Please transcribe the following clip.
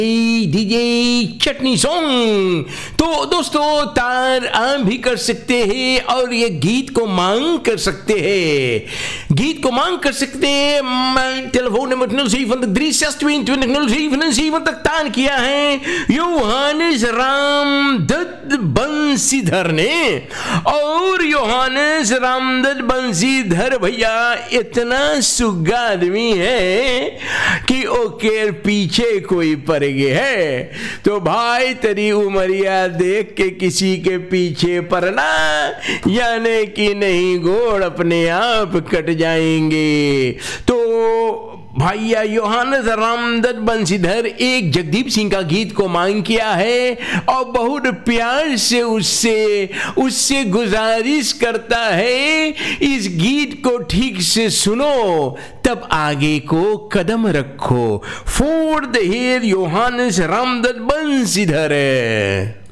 DJ चटनी song. तो दोस्तों तार आप भी कर सकते हैं और ये गीत को मांग कर सकते हैं, गीत को मांग कर सकते हैं। टेलीफोन नंबर 07 तक तान किया है योहानिस रामदत्त बंसीधर ने। और योहानिस रामदत्त बंसीधर भैया इतना सुग्गा आदमी है कि ओके पीछे कोई पड़ गया है। तो भाई तेरी उमरिया देख के किसी के पीछे पड़ना यानी कि नहीं घोड़ अपने आप कट जाएंगे। तो भैया योहानिस रामदत्त बंसीधर एक जगदीप सिंह का गीत को मांग किया है और बहुत प्यार से उससे गुजारिश करता है इस गीत को ठीक से सुनो तब आगे को कदम रखो। For the hair योहानिस Ramdatt Bansidhar.